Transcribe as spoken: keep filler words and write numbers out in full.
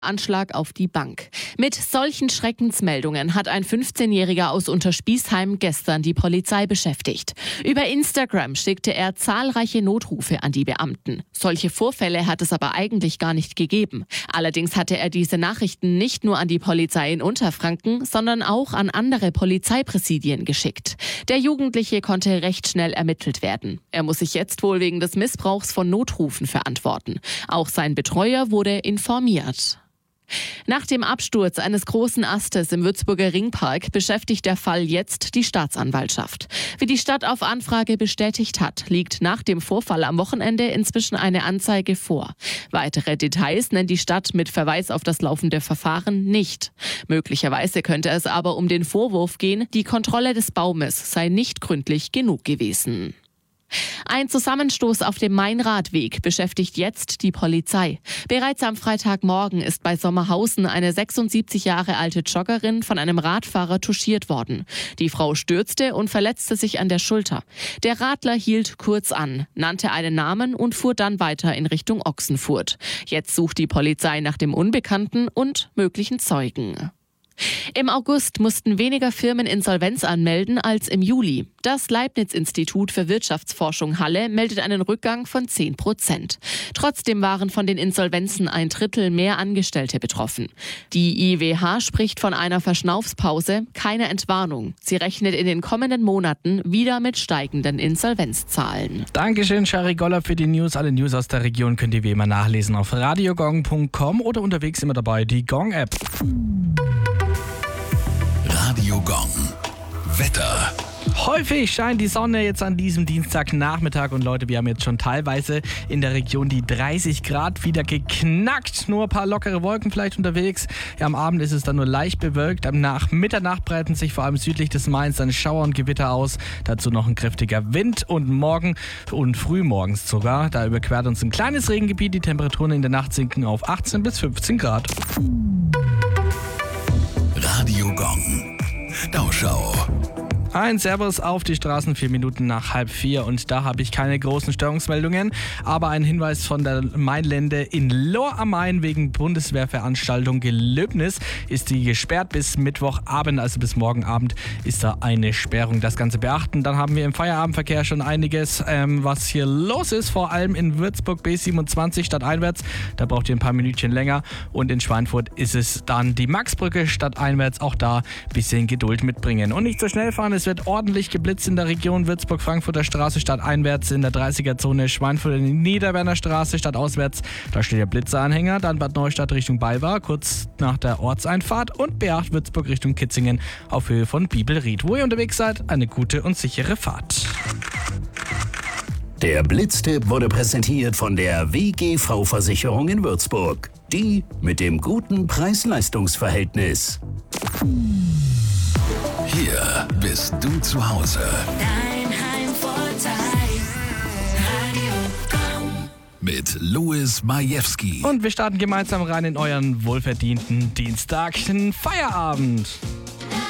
Anschlag auf die Bank. Mit solchen Schreckensmeldungen hat ein fünfzehnjähriger aus Unterspießheim gestern die Polizei beschäftigt. Über Instagram schickte er zahlreiche Notrufe an die Beamten. Solche Vorfälle hat es aber eigentlich gar nicht gegeben. Allerdings hatte er diese Nachrichten nicht nur an die Polizei in Unterfranken, sondern auch an andere Polizeipräsidien geschickt. Der Jugendliche konnte recht schnell ermittelt werden. Er muss sich jetzt wohl wegen des Missbrauchs von Notrufen verantworten. Auch sein Betreuer wurde informiert. Nach dem Absturz eines großen Astes im Würzburger Ringpark beschäftigt der Fall jetzt die Staatsanwaltschaft. Wie die Stadt auf Anfrage bestätigt hat, liegt nach dem Vorfall am Wochenende inzwischen eine Anzeige vor. Weitere Details nennt die Stadt mit Verweis auf das laufende Verfahren nicht. Möglicherweise könnte es aber um den Vorwurf gehen, die Kontrolle des Baumes sei nicht gründlich genug gewesen. Ein Zusammenstoß auf dem Mainradweg beschäftigt jetzt die Polizei. Bereits am Freitagmorgen ist bei Sommerhausen eine sechsundsiebzig Jahre alte Joggerin von einem Radfahrer touchiert worden. Die Frau stürzte und verletzte sich an der Schulter. Der Radler hielt kurz an, nannte einen Namen und fuhr dann weiter in Richtung Ochsenfurt. Jetzt sucht die Polizei nach dem Unbekannten und möglichen Zeugen. Im August mussten weniger Firmen Insolvenz anmelden als im Juli. Das Leibniz-Institut für Wirtschaftsforschung Halle meldet einen Rückgang von zehn Prozent. Trotzdem waren von den Insolvenzen ein Drittel mehr Angestellte betroffen. Die I W H spricht von einer Verschnaufspause, keine Entwarnung. Sie rechnet in den kommenden Monaten wieder mit steigenden Insolvenzzahlen. Dankeschön, Shari Goller, für die News. Alle News aus der Region könnt ihr wie immer nachlesen auf radiogong punkt com oder unterwegs immer dabei die Gong-App. Radio Gong. Wetter. Häufig scheint die Sonne jetzt an diesem Dienstagnachmittag und Leute, wir haben jetzt schon teilweise in der Region die dreißig Grad wieder geknackt. Nur ein paar lockere Wolken vielleicht unterwegs. Ja, am Abend ist es dann nur leicht bewölkt. Nach Mitternacht breiten sich vor allem südlich des Mains dann Schauer und Gewitter aus. Dazu noch ein kräftiger Wind und morgen und frühmorgens sogar. Da überquert uns ein kleines Regengebiet. Die Temperaturen in der Nacht sinken auf achtzehn bis fünfzehn Grad. Radio Gong. Tauschau. Ein Servus auf die Straßen, vier Minuten nach halb vier und da habe ich keine großen Störungsmeldungen, aber ein Hinweis von der Mainlände: in Lohr am Main wegen Bundeswehrveranstaltung Gelöbnis ist die gesperrt bis Mittwochabend, also bis morgen Abend ist da eine Sperrung. Das Ganze beachten. Dann haben wir im Feierabendverkehr schon einiges, ähm, was hier los ist, vor allem in Würzburg B siebenundzwanzig stadteinwärts, da braucht ihr ein paar Minütchen länger und in Schweinfurt ist es dann die Maxbrücke stadteinwärts, auch da ein bisschen Geduld mitbringen und nicht so schnell fahren. Es wird ordentlich geblitzt in der Region Würzburg-Frankfurter Straße stadteinwärts, in der dreißiger-Zone Schweinfurt in die Niederwerner Straße stadtauswärts. Da steht der Blitzeranhänger, dann Bad Neustadt Richtung Balva, kurz nach der Ortseinfahrt und B acht Würzburg Richtung Kitzingen auf Höhe von Bibelried. Wo ihr unterwegs seid, eine gute und sichere Fahrt. Der Blitztipp wurde präsentiert von der W G V-Versicherung in Würzburg. Die mit dem guten Preis-Leistungs-Verhältnis. Hier bist du zu Hause. Dein Heimvorteil. Radio Gong. Mit Louis Majewski. Und wir starten gemeinsam rein in euren wohlverdienten Dienstag, Feierabend.